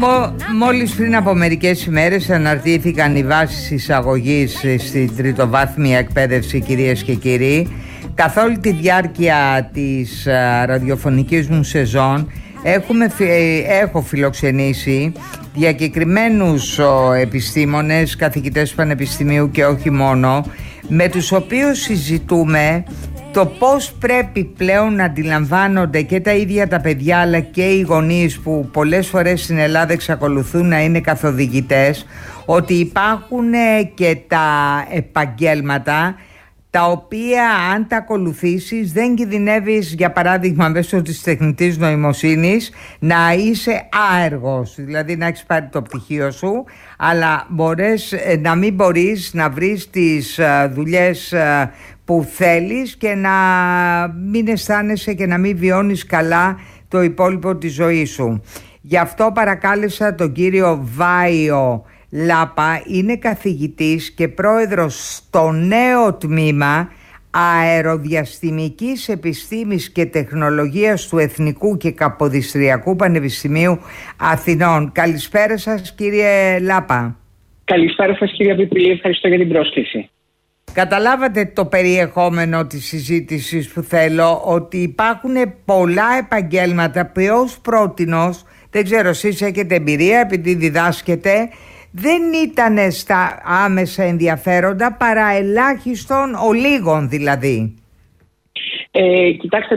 Μόλις πριν από μερικές ημέρες αναρτήθηκαν οι βάσεις εισαγωγής στην τριτοβάθμια εκπαίδευση, κυρίες και κύριοι. Καθ' όλη τη διάρκεια της ραδιοφωνικής μου σεζόν έχω φιλοξενήσει διακεκριμένους επιστήμονες, καθηγητές πανεπιστημίου και όχι μόνο, με τους οποίους συζητούμε το πώς πρέπει πλέον να αντιλαμβάνονται και τα ίδια τα παιδιά αλλά και οι γονείς, που πολλές φορές στην Ελλάδα εξακολουθούν να είναι καθοδηγητές, ότι υπάρχουν και τα επαγγέλματα τα οποία αν τα ακολουθήσεις δεν κινδυνεύεις, για παράδειγμα μέσω της τεχνητής νοημοσύνης, να είσαι άεργος, δηλαδή να έχεις πάρει το πτυχίο σου αλλά να μην μπορείς να βρεις τις δουλειές που θέλεις και να μην αισθάνεσαι και να μην βιώνεις καλά το υπόλοιπο της ζωής σου. Γι' αυτό παρακάλεσα τον κύριο Βάιο Λάπα, είναι καθηγητής και πρόεδρος στο νέο τμήμα Αεροδιαστημικής Επιστήμης και Τεχνολογίας του Εθνικού και Καποδιστριακού Πανεπιστημίου Αθηνών. Καλησπέρα σας, κύριε Λάπα. Καλησπέρα σας, κύριε Βιπριλή, ευχαριστώ για την πρόσκληση. Καταλάβατε το περιεχόμενο της συζήτησης που θέλω, ότι υπάρχουν πολλά επαγγέλματα που ως πρότινος, δεν ξέρω εσείς έχετε εμπειρία επειδή διδάσκετε, δεν ήταν στα άμεσα ενδιαφέροντα παρά ελάχιστον ολίγων δηλαδή. Κοιτάξτε,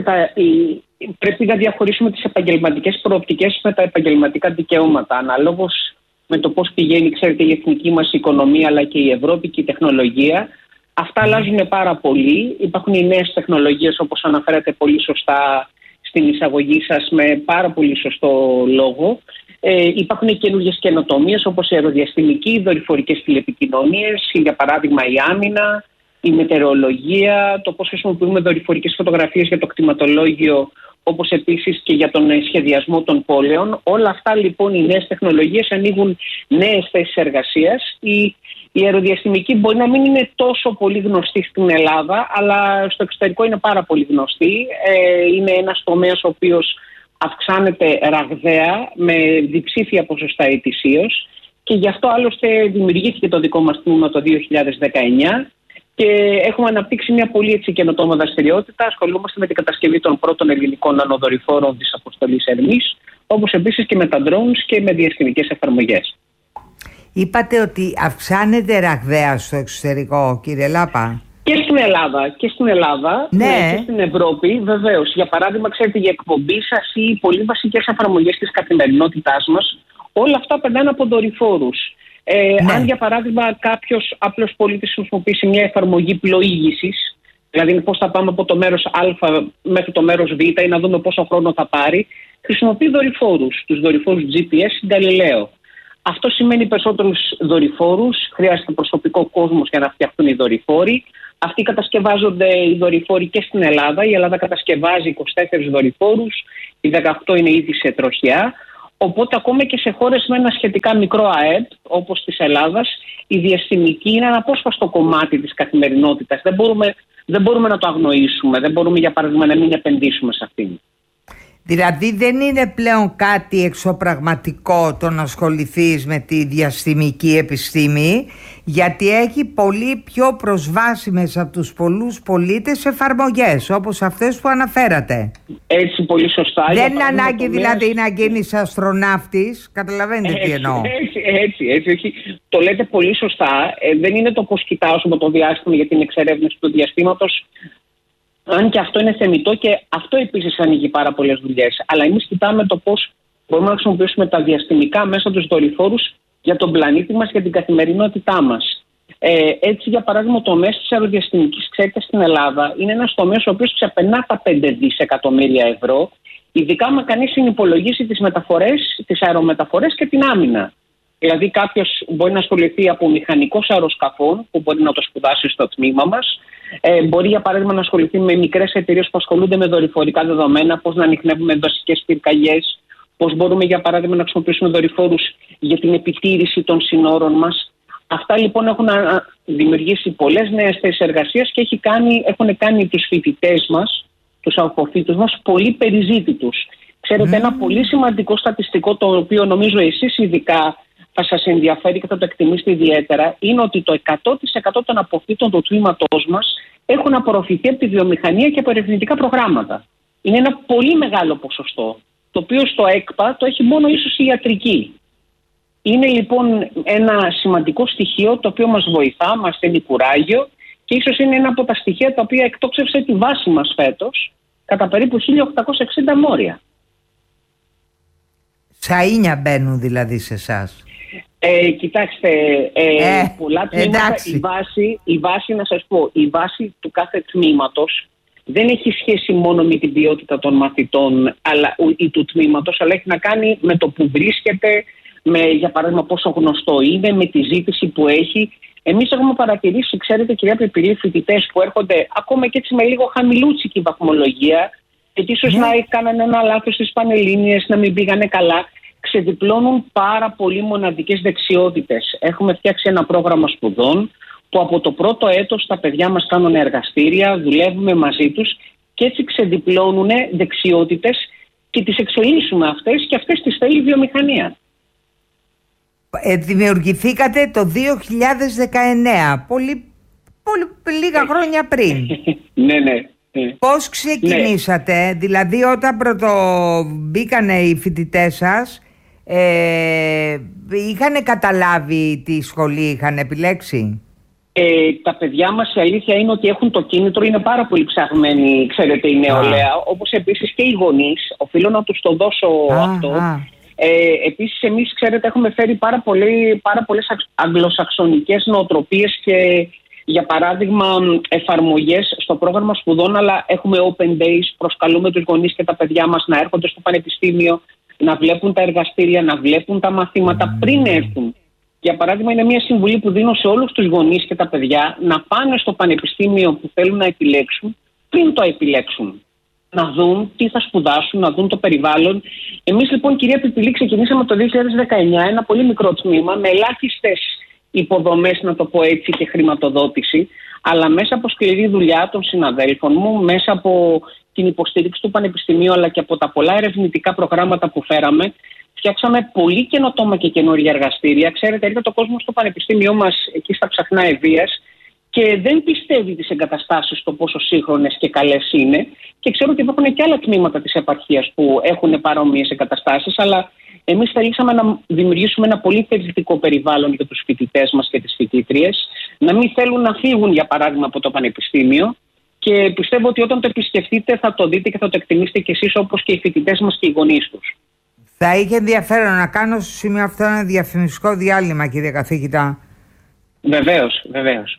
πρέπει να διαχωρίσουμε τις επαγγελματικές προοπτικές με τα επαγγελματικά δικαιώματα. Αναλόγως με το πώς πηγαίνει, ξέρετε, η εθνική μας οικονομία αλλά και η Ευρώπη και η τεχνολογία, αυτά αλλάζουν πάρα πολύ. Υπάρχουν οι νέες τεχνολογίες, όπως αναφέρατε πολύ σωστά στην εισαγωγή σας, με πάρα πολύ σωστό λόγο. Υπάρχουν καινούργιες καινοτομίες όπως η αεροδιαστημική, οι δορυφορικές τηλεπικοινωνίες, για παράδειγμα η άμυνα, η μετεωρολογία, το πώς χρησιμοποιούμε δορυφορικές φωτογραφίες για το κτηματολόγιο, όπως επίσης και για τον σχεδιασμό των πόλεων. Όλα αυτά λοιπόν οι νέες τεχνολογίες ανοίγουν νέες θέσεις εργασίας. Η αεροδιαστημική μπορεί να μην είναι τόσο πολύ γνωστή στην Ελλάδα, αλλά στο εξωτερικό είναι πάρα πολύ γνωστή. Είναι ένας τομέας ο οποίος αυξάνεται ραγδαία με διψήφια ποσοστά ετησίως και γι' αυτό άλλωστε δημιουργήθηκε το δικό μας τμήμα το 2019 και έχουμε αναπτύξει μια πολύ καινοτόμα δραστηριότητα. Ασχολούμαστε με την κατασκευή των πρώτων ελληνικών νανοδορυφόρων της αποστολής Ερμής, όπως επίσης και με τα drones και με διαστημικές εφαρμογές. Είπατε ότι αυξάνεται ραγδαία στο εξωτερικό, κύριε Λάπα. Και στην Ελλάδα, ναι. Και στην Ευρώπη, βεβαίως. Για παράδειγμα, ξέρετε, η εκπομπή σας ή οι πολύ βασικές εφαρμογές της καθημερινότητάς μας, όλα αυτά περνάνε από δορυφόρους. Ναι. Αν για παράδειγμα κάποιος απλός πολίτης χρησιμοποιήσει μια εφαρμογή πλοήγησης, δηλαδή πώς θα πάμε από το μέρος Α μέχρι το μέρος Β ή να δούμε πόσο χρόνο θα πάρει, χρησιμοποιεί δορυφόρους, τους δορυφόρους GPS Galileo. Αυτό σημαίνει περισσότερους δορυφόρους, χρειάζεται προσωπικό κόσμος για να φτιαχτούν οι δορυφόροι. Αυτοί κατασκευάζονται οι δορυφόροι και στην Ελλάδα. Η Ελλάδα κατασκευάζει 24 δορυφόρους, οι 18 είναι ήδη σε τροχιά. Οπότε ακόμα και σε χώρες με ένα σχετικά μικρό ΑΕΠ, όπως της Ελλάδας, η διαστημική είναι ένα απόσπαστο κομμάτι της καθημερινότητας. Δεν μπορούμε να το αγνοήσουμε, δεν μπορούμε για παράδειγμα να μην επενδύσουμε σε αυτήν. Δηλαδή δεν είναι πλέον κάτι εξωπραγματικό το να ασχοληθείς με τη διαστημική επιστήμη, γιατί έχει πολύ πιο προσβάσιμες από τους πολλούς πολίτες εφαρμογές όπως αυτές που αναφέρατε. Έτσι, πολύ σωστά. Δεν είναι ανάγκη δηλαδή να γίνεις αστροναύτης, καταλαβαίνετε τι εννοώ. Έτσι. Το λέτε πολύ σωστά. Δεν είναι το πώς κοιτάζουμε το διάστημα για την εξερεύνηση του διαστήματος. Αν και αυτό είναι θεμιτό και αυτό επίσης ανοίγει πάρα πολλές δουλειές. Αλλά εμείς κοιτάμε το πώς μπορούμε να χρησιμοποιήσουμε τα διαστημικά μέσα τους δορυφόρους για τον πλανήτη μας, για την καθημερινότητά μας. Έτσι, για παράδειγμα, το μέσο της αεροδιαστημικής, ξέρετε, στην Ελλάδα είναι ένας τομέας ο οποίος ξεπερνά τα 5 δισεκατομμύρια ευρώ, ειδικά άμα κανείς συνυπολογίσει τις αερομεταφορές και την άμυνα. Δηλαδή, κάποιος μπορεί να ασχοληθεί από μηχανικός αεροσκαφών, που μπορεί να το σπουδάσει στο τμήμα μας. Μπορεί, για παράδειγμα, να ασχοληθεί με μικρές εταιρείες που ασχολούνται με δορυφορικά δεδομένα, πώς να ανιχνεύουμε δασικές πυρκαγιές, πώς μπορούμε, για παράδειγμα, να χρησιμοποιήσουμε δορυφόρους για την επιτήρηση των συνόρων μας. Αυτά λοιπόν έχουν δημιουργήσει πολλές νέες θέσεις εργασίας και έχουν κάνει τους φοιτητές μας, τους αποφύτους μας, πολύ περιζήτητους. Ξέρετε, ένα πολύ σημαντικό στατιστικό, το οποίο νομίζω εσείς ειδικά θα σας ενδιαφέρει και θα το εκτιμήσετε ιδιαίτερα, είναι ότι το 100% των αποφύτων του τμήματός μας έχουν απορροφηθεί από τη βιομηχανία και από ερευνητικά προγράμματα. Είναι ένα πολύ μεγάλο ποσοστό, το οποίο στο ΕΚΠΑ το έχει μόνο ίσως η ιατρική. Είναι λοιπόν ένα σημαντικό στοιχείο το οποίο μας βοηθά, μας δίνει κουράγιο και ίσως είναι ένα από τα στοιχεία τα οποία εκτόξευσε τη βάση μας φέτος κατά περίπου 1.860 μόρια. Σαΐνια μπαίνουν δηλαδή σε εσάς. Κοιτάξτε, πολλά τμήματα, η βάση, να σας πω, η βάση του κάθε τμήματος δεν έχει σχέση μόνο με την ποιότητα των μαθητών ή του τμήματος, αλλά έχει να κάνει με το που βρίσκεται, με, για παράδειγμα, πόσο γνωστό είναι, με τη ζήτηση που έχει. Εμείς έχουμε παρατηρήσει, ξέρετε, κυρία Πεπιλή, φοιτητές που έρχονται ακόμα και έτσι με λίγο χαμηλούτσικη βαθμολογία, γιατί ίσως να έκαναν ένα λάθος στις Πανελλήνιες, να μην πήγανε καλά, ξεδιπλώνουν πάρα πολύ μοναδικές δεξιότητες. Έχουμε φτιάξει ένα πρόγραμμα σπουδών που από το πρώτο έτος τα παιδιά μας κάνουν εργαστήρια, δουλεύουμε μαζί τους και έτσι ξεδιπλώνουν δεξιότητες και τις εξελίσσουμε αυτές και αυτές τις θέλει η βιομηχανία. Δημιουργηθήκατε το 2019, πολύ λίγα χρόνια πριν. Ναι. Πώς ξεκινήσατε, δηλαδή όταν μπήκανε οι φοιτητές σας, είχαν καταλάβει τι σχολή είχαν επιλέξει? Τα παιδιά μας, η αλήθεια είναι ότι έχουν το κίνητρο, είναι πάρα πολύ ψαγμένοι, ξέρετε, η νεολαία, όπως επίσης και οι γονείς. Οφείλω να τους το δώσω αυτό. Επίσης, εμείς, ξέρετε, έχουμε φέρει πάρα πολλές αγγλοσαξονικές νοοτροπίες και, για παράδειγμα, εφαρμογές στο πρόγραμμα σπουδών, αλλά έχουμε open days, προσκαλούμε τους γονείς και τα παιδιά μας να έρχονται στο πανεπιστήμιο, να βλέπουν τα εργαστήρια, να βλέπουν τα μαθήματα πριν έρθουν. Για παράδειγμα, είναι μια συμβουλή που δίνω σε όλους τους γονείς και τα παιδιά να πάνε στο πανεπιστήμιο που θέλουν να επιλέξουν πριν το επιλέξουν. Να δουν τι θα σπουδάσουν, να δουν το περιβάλλον. Εμείς λοιπόν, κυρία Πιπηλή, ξεκινήσαμε το 2019 ένα πολύ μικρό τμήμα με ελάχιστες υποδομές, να το πω έτσι, και χρηματοδότηση, αλλά μέσα από σκληρή δουλειά των συναδέλφων μου, μέσα από την υποστήριξη του Πανεπιστημίου, αλλά και από τα πολλά ερευνητικά προγράμματα που φέραμε, φτιάξαμε πολύ καινοτόμα και καινούργια εργαστήρια. Ξέρετε, έρχεται ο κόσμος στο Πανεπιστήμιό μας εκεί στα Ψαχνά Ευβοίας και δεν πιστεύει τις εγκαταστάσεις το πόσο σύγχρονες και καλές είναι. Και ξέρω ότι υπάρχουν και άλλα τμήματα της επαρχίας που έχουν παρόμοιες εγκαταστάσεις, αλλά εμείς θελήσαμε να δημιουργήσουμε ένα πολύ θετικό περιβάλλον για τους φοιτητές μας και τις φοιτήτριες, να μην θέλουν να φύγουν, για παράδειγμα, από το Πανεπιστήμιο. Και πιστεύω ότι όταν το επισκεφτείτε θα το δείτε και θα το εκτιμήσετε κι εσείς, όπως και οι φοιτητές μας και οι γονείς τους. Θα είχε ενδιαφέρον να κάνω στο σημείο αυτό ένα διαφημιστικό διάλειμμα, κύριε καθηγητά. Βεβαίως.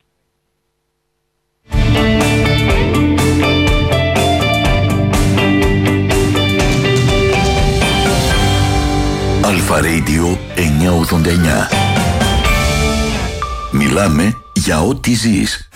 Αλφα Radio 989. Μιλάμε για ό,τι ζεις.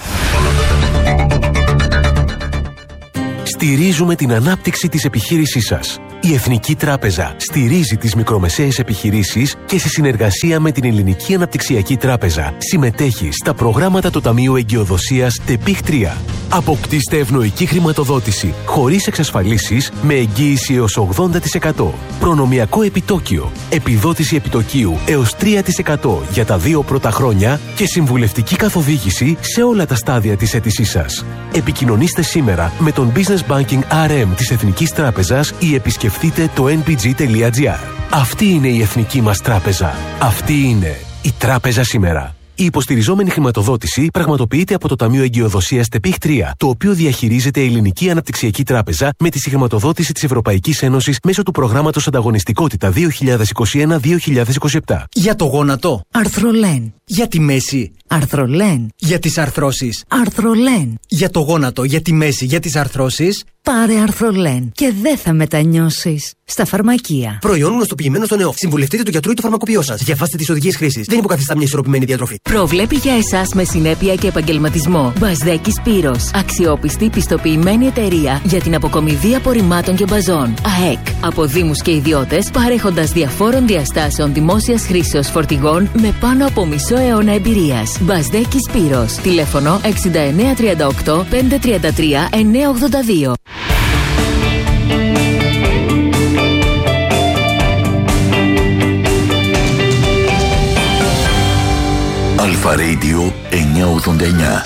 Στηρίζουμε την ανάπτυξη της επιχείρησής σας. Η Εθνική Τράπεζα στηρίζει τις μικρομεσαίες επιχειρήσεις και σε συνεργασία με την Ελληνική Αναπτυξιακή Τράπεζα συμμετέχει στα προγράμματα του Ταμείου Εγκυοδοσίας ΤΕΠΙΧ 3. Αποκτήστε ευνοϊκή χρηματοδότηση χωρίς εξασφαλίσεις με εγγύηση έως 80%. Προνομιακό επιτόκιο, επιδότηση επιτοκίου έως 3% για τα 2 πρώτα χρόνια και συμβουλευτική καθοδήγηση σε όλα τα στάδια της αίτησής σας. Επικοινωνήστε σήμερα με τον Business Banking RM της Εθνικής Τράπεζας ή επισκεφτείτε το npg.gr. Αυτή είναι η Εθνική μας Τράπεζα. Αυτή είναι η Τράπεζα σήμερα. Η υποστηριζόμενη χρηματοδότηση πραγματοποιείται από το Ταμείο Εγκυοδοσίας ΤΕΠΙΧ 3, το οποίο διαχειρίζεται η Ελληνική Αναπτυξιακή Τράπεζα με τη συγχρηματοδότηση της Ευρωπαϊκής Ένωσης μέσω του προγράμματος Ανταγωνιστικότητα 2021-2027. Για το γόνατο, Αρθρολέν. Για τη μέση, Αρθρολέν. Για τις αρθρώσεις, Αρθρολέν. Για το γόνατο, για τη μέση, για τις αρθρώσεις, πάρε Αρθρολέν και δεν θα μετανιώσεις. Στα φαρμακεία. Προϊόν γνωστοποιημένο στον ΕΟΦ. Συμβουλευτείτε του γιατρού ή το φαρμακοποιό σας. Διαβάστε τις οδηγίες χρήσης. Δεν υποκαθιστά μια ισορροπημένη διατροφή. Προβλέπει για εσάς με συνέπεια και επαγγελματισμό. Μπασδέκης Σπύρος. Αξιόπιστη πιστοποιημένη εταιρεία για την αποκομιδή απορριμμάτων και μπαζών. ΑΕΚ. Από δήμους και ιδιώτες, παρέχοντας διαφόρων διαστάσεων δημόσιας χρήσεως φορτηγών με πάνω από μισό αιώνα εμπειρίας. Μπασδέκης Σπύρος. Τηλέφωνο 6938 533 982. Αλφα Radio 989.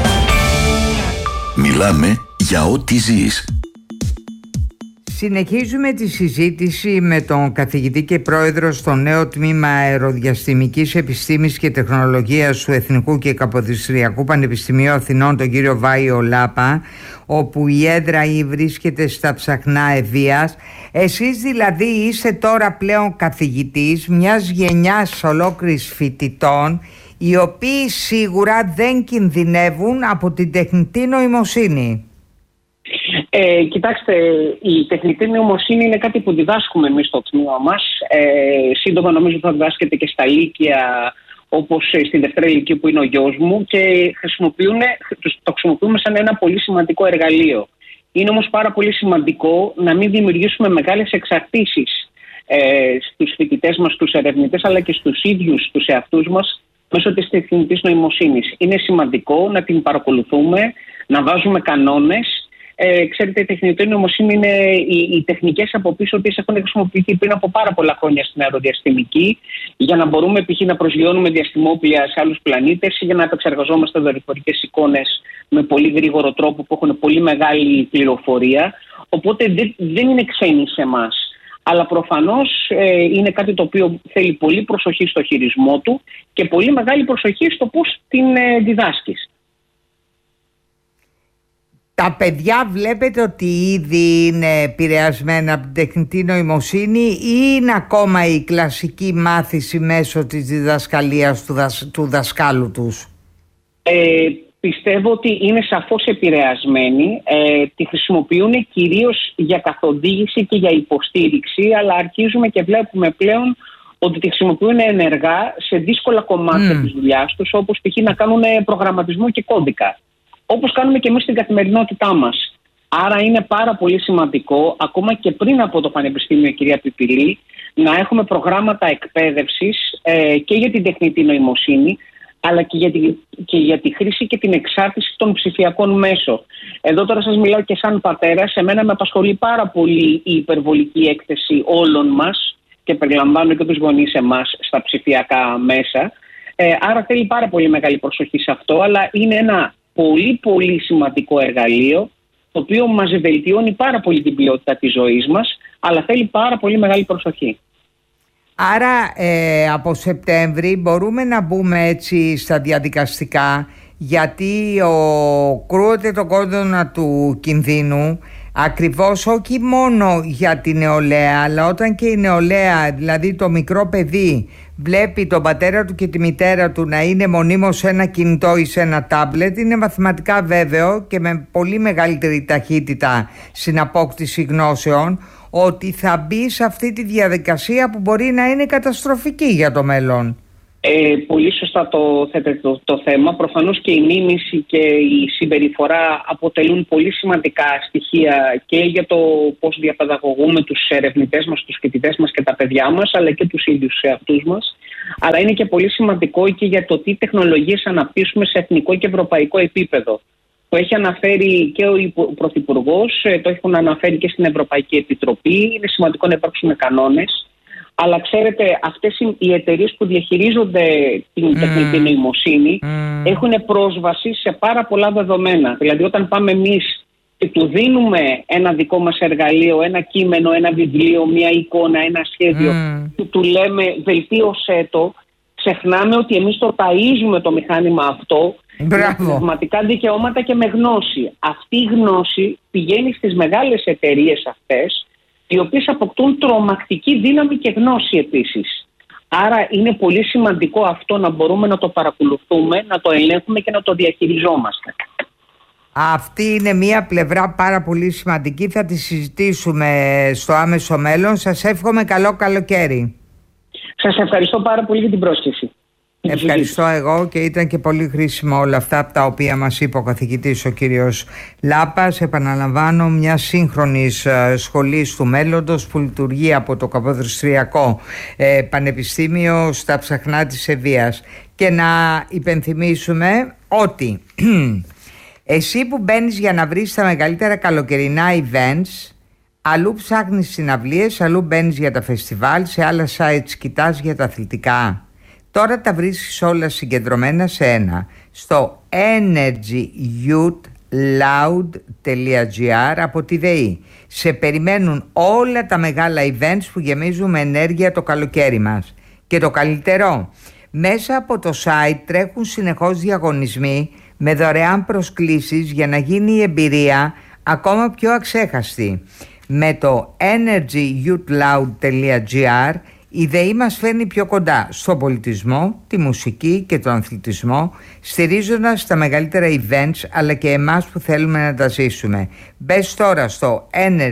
Μιλάμε για ό,τι ζεις. Συνεχίζουμε τη συζήτηση με τον καθηγητή και πρόεδρο στο νέο τμήμα Αεροδιαστημικής Επιστήμης και Τεχνολογίας του Εθνικού και Καποδιστριακού Πανεπιστημίου Αθηνών, τον κύριο Βάιο Λάπα, όπου η έδρα βρίσκεται στα Ψαχνά Ευβοίας. Εσείς δηλαδή είστε τώρα πλέον καθηγητής μιας γενιάς ολόκληρης φοιτητών, οι οποίοι σίγουρα δεν κινδυνεύουν από την τεχνητή νοημοσύνη. Κοιτάξτε, η τεχνητή νοημοσύνη είναι κάτι που διδάσκουμε εμείς στο τμήμα μας. Σύντομα νομίζω θα διδάσκεται και στα λύκεια, όπως στη Δευτέρα Λυκείου που είναι ο γιος μου, και το χρησιμοποιούμε σαν ένα πολύ σημαντικό εργαλείο. Είναι όμως πάρα πολύ σημαντικό να μην δημιουργήσουμε μεγάλες εξαρτήσεις στους φοιτητές μας, στους ερευνητές, αλλά και στους ίδιους τους εαυτούς μας μέσω της τεχνητής νοημοσύνης. Είναι σημαντικό να την παρακολουθούμε, να βάζουμε κανόνες. Ξέρετε, η τεχνητή νοημοσύνη είναι οι τεχνικές από πίσω, οποίες έχουν χρησιμοποιηθεί πριν από πάρα πολλά χρόνια στην αεροδιαστημική, για να μπορούμε π.χ. να προσγειώνουμε διαστημόπλια σε άλλους πλανήτες ή για να επεξεργαζόμαστε δορυφορικές εικόνες με πολύ γρήγορο τρόπο που έχουν πολύ μεγάλη πληροφορία. Οπότε δεν είναι ξένοι σε εμάς. Αλλά προφανώς είναι κάτι το οποίο θέλει πολύ προσοχή στο χειρισμό του και πολύ μεγάλη προσοχή στο πώς την διδάσκεις. Τα παιδιά βλέπετε ότι ήδη είναι επηρεασμένα από την τεχνητή νοημοσύνη ή είναι ακόμα η κλασική μάθηση μέσω της διδασκαλίας του δασκάλου τους? Πιστεύω ότι είναι σαφώς επηρεασμένοι. Τη χρησιμοποιούν κυρίως για καθοδήγηση και για υποστήριξη, αλλά αρχίζουμε και βλέπουμε πλέον ότι τη χρησιμοποιούν ενεργά σε δύσκολα κομμάτια της δουλειάς τους, όπως π.χ. να κάνουν προγραμματισμό και κώδικα, όπως κάνουμε και εμείς στην καθημερινότητά μας. Άρα είναι πάρα πολύ σημαντικό, ακόμα και πριν από το Πανεπιστήμιο, κυρία Πιπηλή, να έχουμε προγράμματα εκπαίδευσης και για την τεχνητή νοημοσύνη, αλλά και για τη χρήση και την εξάρτηση των ψηφιακών μέσων. Εδώ τώρα σας μιλάω και σαν πατέρας. Εμένα με απασχολεί πάρα πολύ η υπερβολική έκθεση όλων μας, και περιλαμβάνω και τους γονείς εμάς, στα ψηφιακά μέσα. Άρα θέλει πάρα πολύ μεγάλη προσοχή σε αυτό, αλλά είναι ένα πολύ πολύ σημαντικό εργαλείο, το οποίο μας βελτιώνει πάρα πολύ την ποιότητα της ζωής μας, αλλά θέλει πάρα πολύ μεγάλη προσοχή. Άρα από Σεπτέμβρη μπορούμε να μπούμε έτσι στα διαδικαστικά, γιατί κρούεται το κόδωνα του κινδύνου ακριβώς όχι μόνο για την νεολαία, αλλά όταν και η νεολαία, δηλαδή το μικρό παιδί, βλέπει τον πατέρα του και τη μητέρα του να είναι μονίμως σε ένα κινητό ή σε ένα τάμπλετ, είναι μαθηματικά βέβαιο και με πολύ μεγαλύτερη ταχύτητα στην απόκτηση γνώσεων ότι θα μπει σε αυτή τη διαδικασία που μπορεί να είναι καταστροφική για το μέλλον. Πολύ σωστά το θέτετε το θέμα. Προφανώς και η μίμηση και η συμπεριφορά αποτελούν πολύ σημαντικά στοιχεία και για το πώς διαπαιδαγωγούμε τους ερευνητές μας, τους φοιτητές μας και τα παιδιά μας, αλλά και τους ίδιους εαυτούς μας. Αλλά είναι και πολύ σημαντικό και για το τι τεχνολογίες αναπτύσσουμε σε εθνικό και ευρωπαϊκό επίπεδο. Το έχει αναφέρει και ο Πρωθυπουργός, το έχουν αναφέρει και στην Ευρωπαϊκή Επιτροπή. Είναι σημαντικό να υπάρξουν κανόνες. Αλλά ξέρετε, αυτές οι εταιρείες που διαχειρίζονται την τεχνητή νοημοσύνη έχουν πρόσβαση σε πάρα πολλά δεδομένα. Δηλαδή, όταν πάμε εμείς και του δίνουμε ένα δικό μας εργαλείο, ένα κείμενο, ένα βιβλίο, μια εικόνα, ένα σχέδιο, και του λέμε βελτίωσέ το, ξεχνάμε ότι εμείς το ταΐζουμε το μηχάνημα αυτό με πνευματικά δικαιώματα και με γνώση. Αυτή η γνώση πηγαίνει στις μεγάλες εταιρείες αυτές, οι οποίες αποκτούν τρομακτική δύναμη και γνώση επίσης. Άρα είναι πολύ σημαντικό αυτό να μπορούμε να το παρακολουθούμε, να το ελέγχουμε και να το διαχειριζόμαστε. Αυτή είναι μία πλευρά πάρα πολύ σημαντική. Θα τη συζητήσουμε στο άμεσο μέλλον. Σας εύχομαι καλό καλοκαίρι. Σας ευχαριστώ πάρα πολύ για την πρόσκληση. Ευχαριστώ εγώ, και ήταν και πολύ χρήσιμο όλα αυτά τα οποία μας είπε ο καθηγητής ο κύριος Λάπας. Επαναλαμβάνω, μια σύγχρονης σχολής του μέλλοντος που λειτουργεί από το Καποδιστριακό Πανεπιστήμιο στα Ψαχνά της Ευβοίας. Και να υπενθυμίσουμε ότι εσύ που μπαίνεις για να βρεις τα μεγαλύτερα καλοκαιρινά events, αλλού ψάχνεις συναυλίες, αλλού μπαίνεις για τα φεστιβάλ, σε άλλα sites κοιτάς για τα αθλητικά. Τώρα τα βρίσκεις όλα συγκεντρωμένα σε ένα, στο energyyouthloud.gr από τη ΔΕΗ. Σε περιμένουν όλα τα μεγάλα events που γεμίζουν με ενέργεια το καλοκαίρι μας. Και το καλύτερο, μέσα από το site τρέχουν συνεχώς διαγωνισμοί με δωρεάν προσκλήσεις για να γίνει η εμπειρία ακόμα πιο αξέχαστη. Με το energyyouthloud.gr η ΔΕΗ μας φέρνει πιο κοντά στον πολιτισμό, τη μουσική και τον αθλητισμό, στηρίζοντας τα μεγαλύτερα events αλλά και εμάς που θέλουμε να τα ζήσουμε. Μπες τώρα στο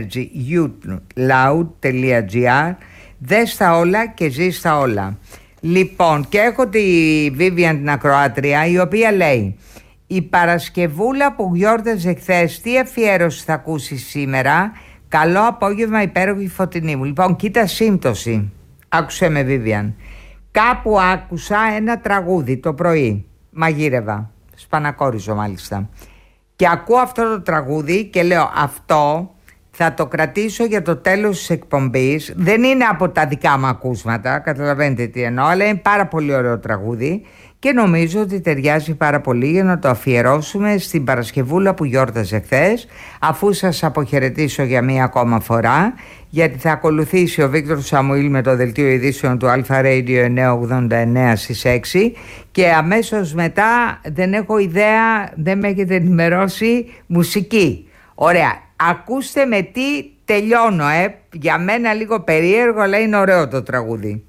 energyyouthloud.gr, δες τα όλα και ζεις τα όλα. Λοιπόν, και έχω τη Vivian την ακροάτρια, η οποία λέει: η Παρασκευούλα που γιόρταζε χθες, τι αφιέρωση θα ακούσει σήμερα? Καλό απόγευμα, υπέροχη Φωτεινή μου. Λοιπόν, κοίτα σύμπτωση. Άκουσε με, Vivian. Κάπου άκουσα ένα τραγούδι το πρωί. Μαγείρευα. Σπανακόριζω μάλιστα. Και ακούω αυτό το τραγούδι και λέω: αυτό θα το κρατήσω για το τέλος της εκπομπής. Δεν είναι από τα δικά μου ακούσματα, καταλαβαίνετε τι εννοώ, αλλά είναι πάρα πολύ ωραίο τραγούδι και νομίζω ότι ταιριάζει πάρα πολύ για να το αφιερώσουμε στην Παρασκευούλα που γιόρταζε χθες, αφού σας αποχαιρετήσω για μία ακόμα φορά, γιατί θα ακολουθήσει ο Βίκτορ Σαμουήλ με το δελτίο ειδήσεων του Αλφα Radio 989 στις 6 και αμέσως μετά, δεν έχω ιδέα, δεν με έχετε ενημερώσει, μουσική. Ωραία, ακούστε με τι τελειώνω, για μένα λίγο περίεργο, αλλά είναι ωραίο το τραγούδι.